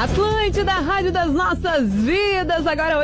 Atlântida, Rádio das Nossas Vidas, agora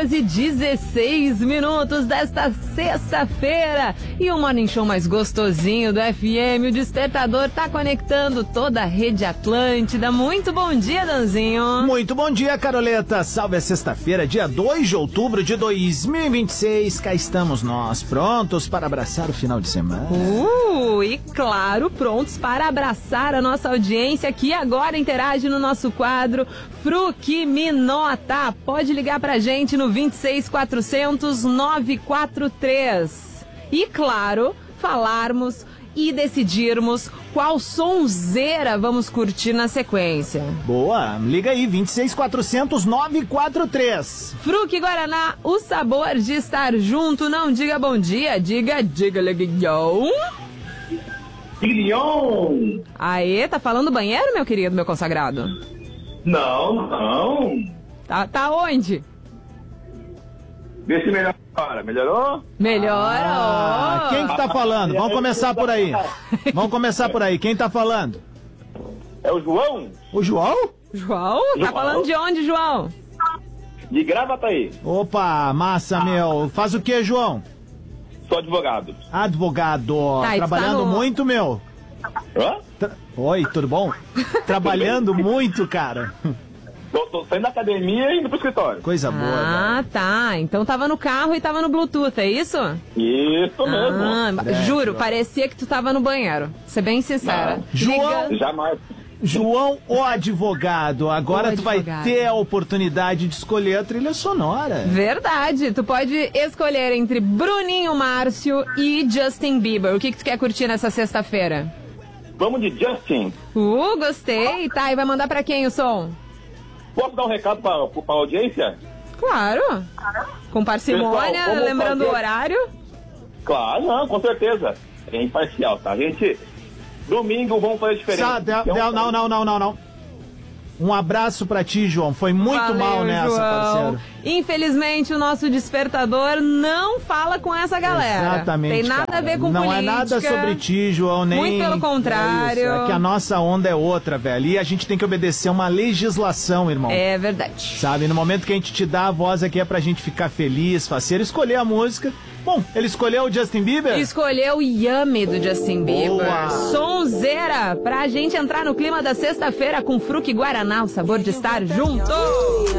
8h16 desta sexta-feira. E o Morning Show mais gostosinho do FM, o Despertador, tá conectando toda a rede Atlântida. Muito bom dia, Danzinho. Muito bom dia, Caroleta. Salve a sexta-feira, dia 2 de outubro de 2026. Cá estamos nós, prontos para abraçar o final de semana. E claro, prontos para abraçar a nossa audiência que agora interage no nosso quadro Fruque Me Nota. Pode ligar pra gente no 26.400.943. E claro, falarmos e decidirmos qual sonzeira vamos curtir na sequência. Boa, liga aí, 26.400.943. Fruque Guaraná, o sabor de estar junto. Não diga bom dia, diga leguião. Guilhão! Aê, tá falando banheiro, meu querido, meu consagrado? Não. Tá onde? Vê se melhora agora. Melhorou? Melhora. Quem que tá falando? Vamos começar por aí. Quem tá falando? É o João? O João? João? Tá falando de onde, João? De Gravataí. Opa, massa, meu. Faz o que, João? Sou advogado. Advogado. Tá, trabalhando muito, meu. Hã? Oi, tudo bom? Trabalhando muito, cara. Tô saindo da academia e indo pro escritório. Coisa boa, Ah, tá. Então tava no carro e tava no Bluetooth, é isso? Isso mesmo. Juro, parecia que tu tava no banheiro. Ser bem sincera. Não. João- Jamais. João, o advogado, agora tu vai advogado. ter a oportunidade de escolher a trilha sonora. Verdade. Tu pode escolher entre Bruninho Márcio e Justin Bieber. O que tu quer curtir nessa sexta-feira? Vamos de Justin. Gostei. Tá, e vai mandar pra quem o som? Posso dar um recado pra audiência? Claro. Com parcimônia, Pessoal, vamos lembrando o fazer- horário. Claro, não, com certeza. É imparcial, tá? A gente... Domingo vamos fazer diferente. Não. Um abraço pra ti, João. Foi muito Valeu, mal nessa, João. parceiro. Infelizmente, o nosso despertador não fala com essa galera. Exatamente. Tem nada cara. a ver com não política. Não é nada sobre ti, João, nem... Muito pelo contrário. É que a nossa onda é outra, velho. E a gente tem que obedecer uma legislação, irmão. É verdade. Sabe, no momento que a gente te dá a voz aqui é pra gente ficar feliz, faceiro, escolher a música. Bom, ele escolheu o Justin Bieber? Escolheu o Yummy do Justin Bieber. Boa. Sonzeira, pra gente entrar no clima da sexta-feira com Fruque Guaraná, o sabor de estar junto.